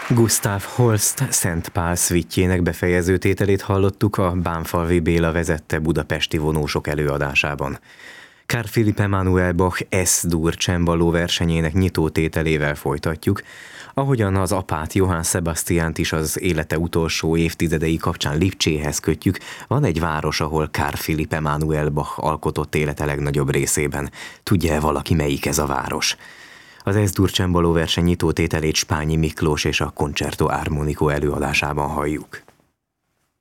Gustav Holst Szent Pál szvitjének befejező tételét hallottuk a Bánfalvi Béla vezette budapesti vonósok előadásában. Carl Philipp Emanuel Bach S-dur csembaló versenyének nyitó tételével folytatjuk, ahogyan az apát Johann Sebastiánt is az élete utolsó évtizedei kapcsán Lipcséhez kötjük, van egy város, ahol Carl Philipp Emanuel Bach alkotott élete legnagyobb részében. Tudja-e valaki, melyik ez a város? Az S-dur csembaló verseny nyitó tételét Spányi Miklós és a Concerto Armonico előadásában halljuk.